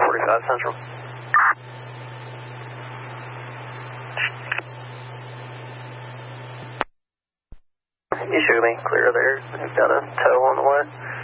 45 Central. You should be clear there. We've got a tow on the way.